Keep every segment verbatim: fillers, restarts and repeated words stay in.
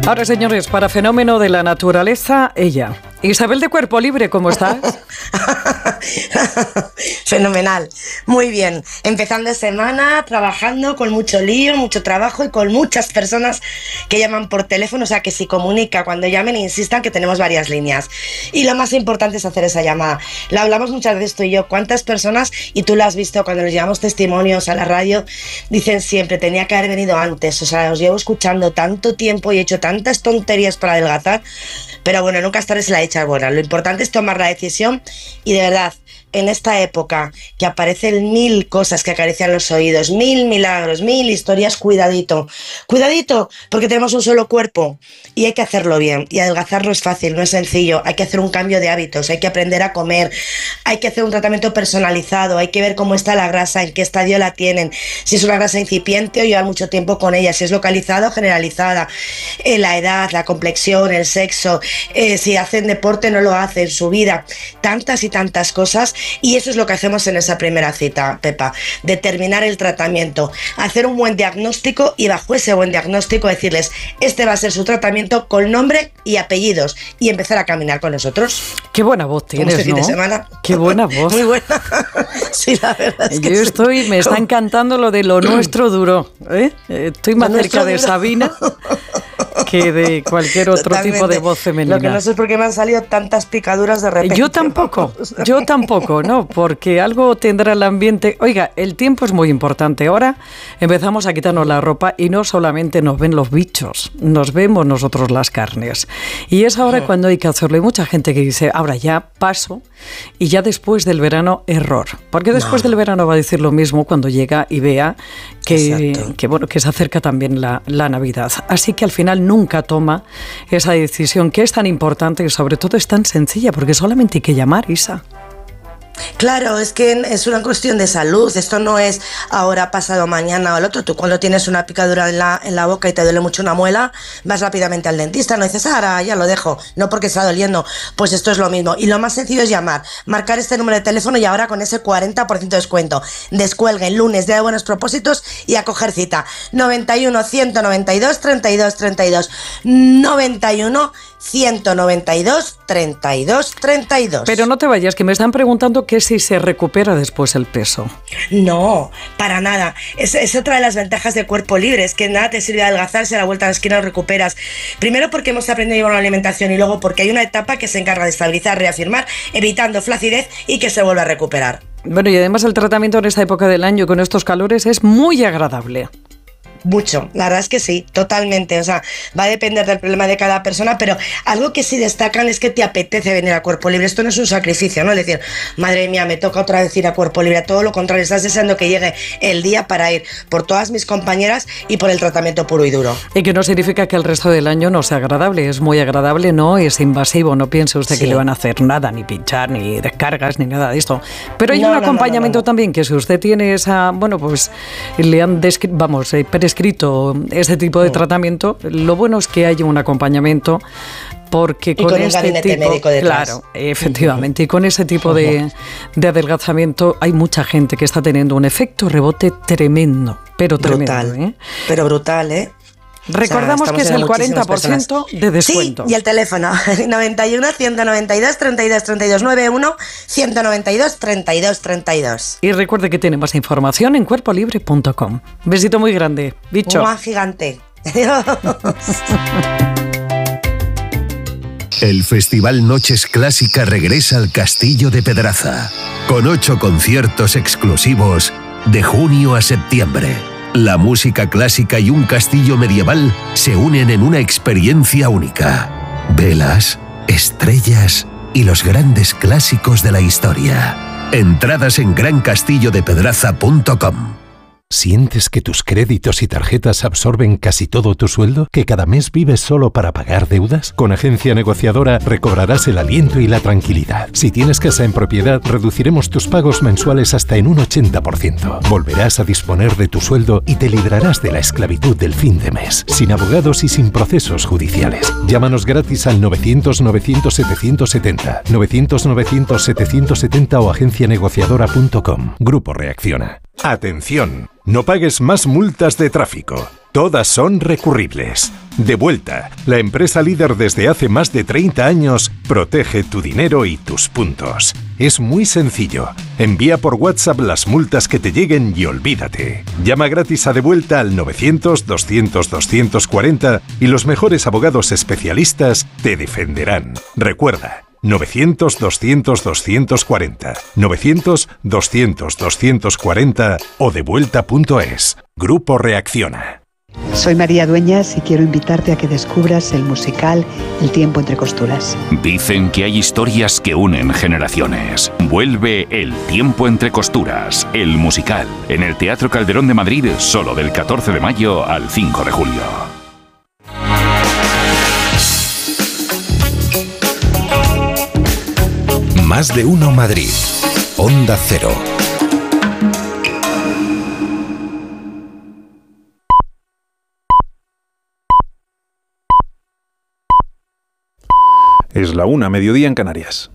Ahora, señores, para fenómeno de la naturaleza, ella. Isabel de Cuerpo Libre, ¿cómo estás? Fenomenal, muy bien. Empezando semana, trabajando con mucho lío, mucho trabajo y con muchas personas que llaman por teléfono, o sea que si comunica, cuando llamen, insistan que tenemos varias líneas. Y lo más importante es hacer esa llamada. La hablamos muchas veces tú y yo, cuántas personas, y tú lo has visto cuando nos llevamos testimonios a la radio, dicen siempre, tenía que haber venido antes, o sea, os llevo escuchando tanto tiempo y he hecho tantas tonterías para adelgazar, pero bueno, nunca es tarde si la he hecho buena. Lo importante es tomar la decisión y de verdad, en esta época que aparecen mil cosas que acarician los oídos, mil milagros, mil historias, cuidadito, cuidadito, porque tenemos un solo cuerpo y hay que hacerlo bien. Y adelgazar no es fácil, no es sencillo, hay que hacer un cambio de hábitos, hay que aprender a comer, hay que hacer un tratamiento personalizado, hay que ver cómo está la grasa, en qué estadio la tienen, si es una grasa incipiente o lleva mucho tiempo con ella, si es localizada o generalizada, eh, la edad, la complexión, el sexo, eh, si hacen deporte no lo hacen, su vida, tantas y tantas cosas. Y eso es lo que hacemos en esa primera cita, Pepa, determinar el tratamiento, hacer un buen diagnóstico y bajo ese buen diagnóstico decirles, este va a ser su tratamiento con nombre y apellidos y empezar a caminar con nosotros. Qué buena voz tienes, este ¿no? Fin de semana. Qué buena voz. Muy buena. Sí, la verdad es que Yo sí. estoy, me está encantando lo de lo nuestro duró, ¿eh? Estoy más Lo cerca nuestro de duro. Sabina que de cualquier otro Totalmente. tipo de voz femenina. Lo que no sé es por qué me han salido tantas picaduras de repente. Yo tampoco, yo tampoco, ¿no? Porque algo tendrá el ambiente. Oiga, el tiempo es muy importante. Ahora empezamos a quitarnos la ropa y no solamente nos ven los bichos, nos vemos nosotros las carnes. Y es ahora cuando hay que hacerlo. Hay mucha gente que dice, ahora ya paso y ya después del verano, error. Porque después No. del verano va a decir lo mismo cuando llega y vea que, que, bueno, que se acerca también la, la Navidad. Así que al final nunca toma esa decisión que es tan importante y sobre todo es tan sencilla porque solamente hay que llamar, Isa. Claro, es que es una cuestión de salud, esto no es ahora, pasado, mañana o el otro. Tú cuando tienes una picadura en la, en la boca y te duele mucho una muela, vas rápidamente al dentista, no dices, ahora ya lo dejo, no porque está doliendo, pues esto es lo mismo. Y lo más sencillo es llamar, marcar este número de teléfono y ahora con ese cuarenta por ciento de descuento. Descuelguen, lunes, día de buenos propósitos y a coger cita. noventa y uno, ciento noventa y dos, treinta y dos, treinta y dos. noventa y uno, ciento noventa y dos, treinta y dos, treinta y dos. Pero no te vayas, que me están preguntando que si se recupera después el peso. No, para nada. Es, es otra de las ventajas de Cuerpo Libre, es que nada te sirve adelgazar si a la vuelta de la esquina lo recuperas. Primero porque hemos aprendido a llevar una alimentación y luego porque hay una etapa que se encarga de estabilizar, reafirmar, evitando flacidez y que se vuelva a recuperar. Bueno, y además el tratamiento en esta época del año con estos calores es muy agradable. Mucho, la verdad es que sí, totalmente, o sea, va a depender del problema de cada persona, pero algo que sí destacan es que te apetece venir a Cuerpo Libre. Esto no es un sacrificio, ¿no? Es decir, madre mía, me toca otra vez ir a Cuerpo Libre, todo lo contrario, estás deseando que llegue el día para ir por todas mis compañeras y por el tratamiento puro y duro. Y que no significa que el resto del año no sea agradable, es muy agradable, no es invasivo, no piense usted sí. que le van a hacer nada, ni pinchar, ni descargas, ni nada de esto. Pero hay no, un acompañamiento no, no, no, no. también, que si usted tiene esa, bueno, pues le han descrito, vamos, eh, escrito este tipo de tratamiento, lo bueno es que haya un acompañamiento porque y con, con este un gabinete tipo, médico detrás. Claro, efectivamente, y con ese tipo de, de adelgazamiento hay mucha gente que está teniendo un efecto rebote tremendo, pero tremendo, brutal, ¿eh? Pero brutal, ¿eh? Recordamos o sea, que es el cuarenta por ciento de descuento. Sí, y el teléfono noventa y uno, ciento noventa y dos, treinta y dos, treinta y dos, noventa y uno, ciento noventa y dos, treinta y dos, treinta y dos. Y recuerde que tiene más información en cuerpo libre punto com. Besito muy grande, bicho. Un gigante. El Festival Noches Clásica regresa al Castillo de Pedraza, con ocho conciertos exclusivos de junio a septiembre. La música clásica y un castillo medieval se unen en una experiencia única. Velas, estrellas y los grandes clásicos de la historia. Entradas en gran castillo de pedraza punto com. ¿Sientes que tus créditos y tarjetas absorben casi todo tu sueldo? ¿Que cada mes vives solo para pagar deudas? Con Agencia Negociadora recobrarás el aliento y la tranquilidad. Si tienes casa en propiedad, reduciremos tus pagos mensuales hasta en un ochenta por ciento. Volverás a disponer de tu sueldo y te librarás de la esclavitud del fin de mes, sin abogados y sin procesos judiciales. Llámanos gratis al novecientos, novecientos, setecientos setenta, novecientos, novecientos, setecientos setenta o agencia negociadora punto com. Grupo Reacciona. Atención, no pagues más multas de tráfico. Todas son recurribles. De Vuelta, la empresa líder desde hace más de treinta años, protege tu dinero y tus puntos. Es muy sencillo. Envía por WhatsApp las multas que te lleguen y olvídate. Llama gratis a De Vuelta al novecientos, doscientos, doscientos cuarenta y los mejores abogados especialistas te defenderán. Recuerda, novecientos, doscientos, doscientos cuarenta, novecientos, doscientos, doscientos cuarenta o devuelta punto es. Grupo Reacciona. Soy María Dueñas y quiero invitarte a que descubras el musical El tiempo entre costuras. Dicen que hay historias que unen generaciones. Vuelve El tiempo entre costuras, el musical, en el Teatro Calderón de Madrid, solo del catorce de mayo al cinco de julio. Más de uno Madrid. Onda Cero. Es la una, mediodía en Canarias.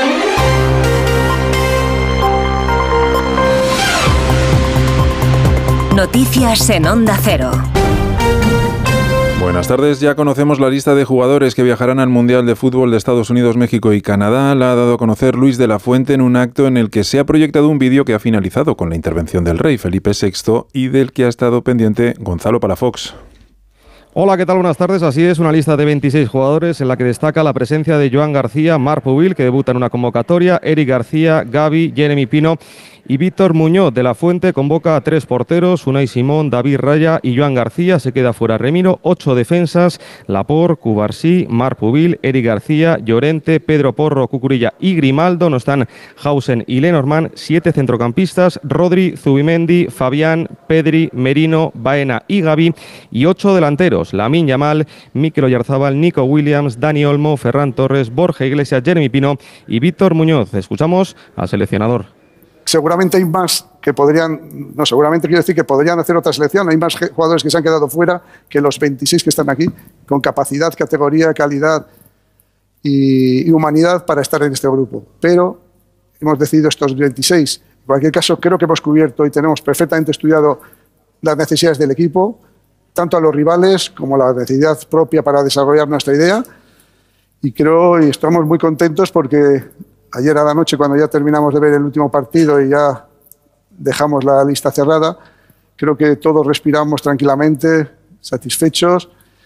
Noticias en Onda Cero. Buenas tardes, ya conocemos la lista de jugadores que viajarán al Mundial de Fútbol de Estados Unidos, México y Canadá. La ha dado a conocer Luis de la Fuente en un acto en el que se ha proyectado un vídeo que ha finalizado con la intervención del rey Felipe sexto y del que ha estado pendiente Gonzalo Palafox. Hola, ¿qué tal? Buenas tardes. Así es, una lista de veintiséis jugadores en la que destaca la presencia de Joan García, Marc Pubil, que debuta en una convocatoria, Eric García, Gavi, Jeremy Pino y Víctor Muñoz. De la Fuente convoca a tres porteros, Unai Simón, David Raya y Joan García. Se queda fuera Remiro, ocho defensas, Laporte, Cubarsí, Marc Pubil, Eric García, Llorente, Pedro Porro, Cucurilla y Grimaldo. No están Hausen y Lenormand. Siete centrocampistas, Rodri, Zubimendi, Fabián, Pedri, Merino, Baena y Gavi. Y ocho delanteros, Lamine Yamal, Mikel Oyarzabal, Nico Williams, Dani Olmo, Ferran Torres, Borja Iglesias, Jeremy Pino y Víctor Muñoz. Escuchamos al seleccionador. Seguramente hay más que podrían, no, seguramente quiero decir que podrían hacer otra selección. Hay más jugadores que se han quedado fuera que los veintiséis que están aquí, con capacidad, categoría, calidad y, y humanidad para estar en este grupo. Pero hemos decidido estos veintiséis. En cualquier caso, creo que hemos cubierto y tenemos perfectamente estudiado las necesidades del equipo, tanto a los rivales como la necesidad propia para desarrollar nuestra idea. Y creo y estamos muy contentos porque ayer a la noche, cuando ya terminamos de ver el último partido y ya dejamos la lista cerrada, creo que todos respiramos tranquilamente, satisfechos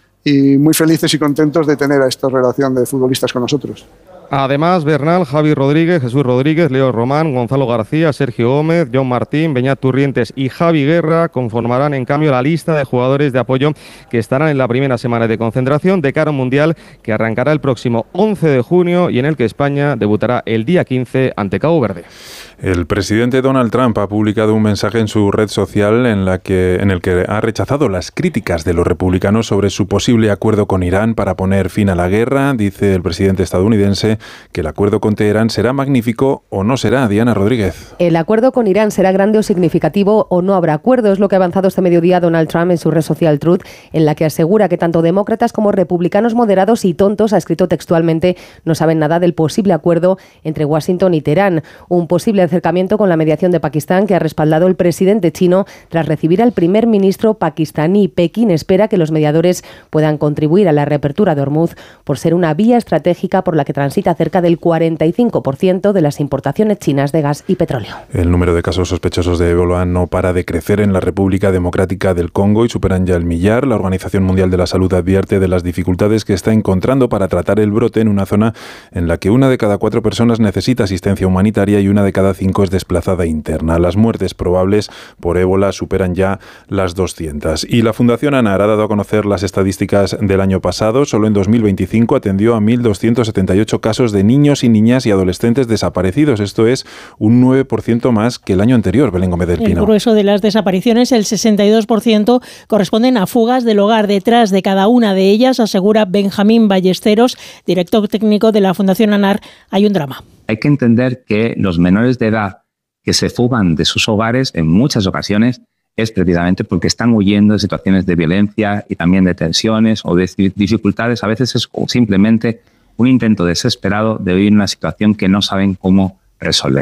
y muy felices y contentos de tener a esta relación de futbolistas con nosotros. Además, Bernal, Javi Rodríguez, Jesús Rodríguez, Leo Román, Gonzalo García, Sergio Gómez, John Martín, Beñat Turrientes y Javi Guerra conformarán en cambio la lista de jugadores de apoyo que estarán en la primera semana de concentración de cara a un Mundial que arrancará el próximo once de junio y en el que España debutará el día quince ante Cabo Verde. El presidente Donald Trump ha publicado un mensaje en su red social en, la que, en el que ha rechazado las críticas de los republicanos sobre su posible acuerdo con Irán para poner fin a la guerra. Dice el presidente estadounidense que el acuerdo con Teherán será magnífico o no será. Diana Rodríguez. El acuerdo con Irán será grande o significativo o no habrá acuerdo. Es lo que ha avanzado este mediodía Donald Trump en su red social Truth, en la que asegura que tanto demócratas como republicanos moderados y tontos, ha escrito textualmente, no saben nada del posible acuerdo entre Washington y Teherán. Un posible acercamiento con la mediación de Pakistán que ha respaldado el presidente chino tras recibir al primer ministro pakistaní. Pekín espera que los mediadores puedan contribuir a la reapertura de Hormuz por ser una vía estratégica por la que transita cerca del cuarenta y cinco por ciento de las importaciones chinas de gas y petróleo. El número de casos sospechosos de ébola no para de crecer en la República Democrática del Congo y superan ya el millar. La Organización Mundial de la Salud advierte de las dificultades que está encontrando para tratar el brote en una zona en la que una de cada cuatro personas necesita asistencia humanitaria y una de cada cinco es desplazada interna. Las muertes probables por ébola superan ya las doscientas. Y la Fundación ANAR ha dado a conocer las estadísticas del año pasado. Solo en dos mil veinticinco atendió a mil doscientos setenta y ocho casos de niños y niñas y adolescentes desaparecidos. Esto es un nueve por ciento más que el año anterior. Belén Gómez del Pino. El grueso de las desapariciones, el sesenta y dos por ciento, corresponden a fugas del hogar. Detrás de cada una de ellas, asegura Benjamín Ballesteros, director técnico de la Fundación ANAR, hay un drama. Hay que entender que los menores de edad que se fugan de sus hogares en muchas ocasiones es precisamente porque están huyendo de situaciones de violencia y también de tensiones o de dificultades. A veces es simplemente un intento desesperado de vivir una situación que no saben cómo resolver.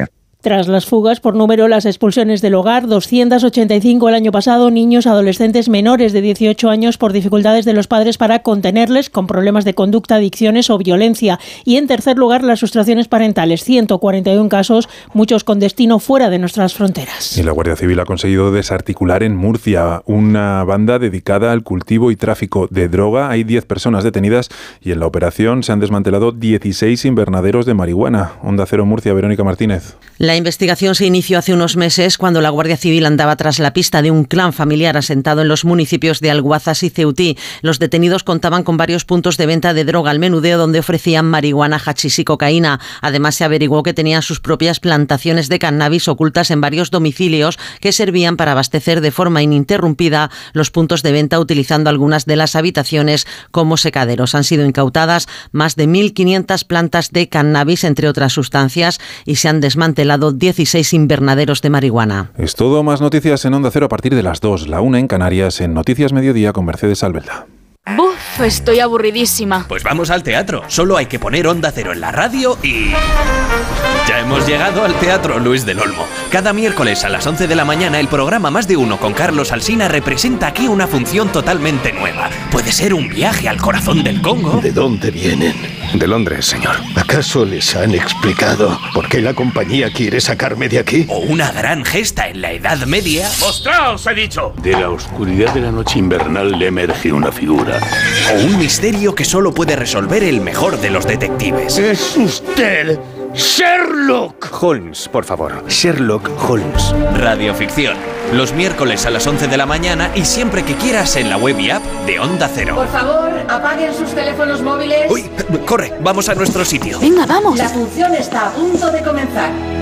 Tras las fugas por número, las expulsiones del hogar, doscientas ochenta y cinco el año pasado, niños, adolescentes menores de dieciocho años por dificultades de los padres para contenerles con problemas de conducta, adicciones o violencia. Y en tercer lugar, las sustracciones parentales, ciento cuarenta y uno casos, muchos con destino fuera de nuestras fronteras. Y la Guardia Civil ha conseguido desarticular en Murcia una banda dedicada al cultivo y tráfico de droga. Hay diez personas detenidas y en la operación se han desmantelado dieciséis invernaderos de marihuana. Onda Cero Murcia, Verónica Martínez. La investigación se inició hace unos meses cuando la Guardia Civil andaba tras la pista de un clan familiar asentado en los municipios de Alguazas y Ceutí. Los detenidos contaban con varios puntos de venta de droga al menudeo donde ofrecían marihuana, hachís y cocaína. Además, se averiguó que tenían sus propias plantaciones de cannabis ocultas en varios domicilios que servían para abastecer de forma ininterrumpida los puntos de venta utilizando algunas de las habitaciones como secaderos. Han sido incautadas más de mil quinientas plantas de cannabis, entre otras sustancias, y se han desmantelado dieciséis invernaderos de marihuana. Es todo, más noticias en Onda Cero a partir de las dos, la una en Canarias, en Noticias Mediodía con Mercedes Albelda. Buf, estoy aburridísima. Pues vamos al teatro. Solo hay que poner Onda Cero en la radio y... ya hemos llegado al Teatro Luis del Olmo. Cada miércoles a las once de la mañana el programa Más de Uno con Carlos Alsina representa aquí una función totalmente nueva. Puede ser un viaje al corazón del Congo. ¿De dónde vienen? De Londres, señor. ¿Acaso les han explicado por qué la compañía quiere sacarme de aquí? O una gran gesta en la Edad Media. ¡Mostraos, he dicho! De la oscuridad de la noche invernal le emerge una figura. O un misterio que solo puede resolver el mejor de los detectives. ¡Es usted Sherlock Holmes, por favor! Sherlock Holmes. Radioficción. Los miércoles a las once de la mañana y siempre que quieras en la web y app de Onda Cero. Por favor, apaguen sus teléfonos móviles. Uy, corre, vamos a nuestro sitio. Venga, vamos. La función está a punto de comenzar.